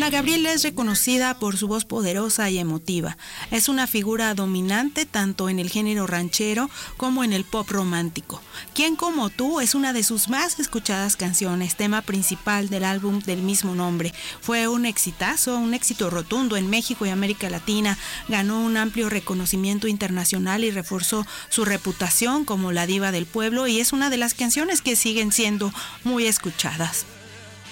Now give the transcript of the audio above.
Ana Gabriel es reconocida por su voz poderosa y emotiva. Es una figura dominante tanto en el género ranchero como en el pop romántico. ¿Quién como tú? Es una de sus más escuchadas canciones, tema principal del álbum del mismo nombre. Fue un exitazo, un éxito rotundo en México y América Latina. Ganó un amplio reconocimiento internacional y reforzó su reputación como la diva del pueblo, y es una de las canciones que siguen siendo muy escuchadas.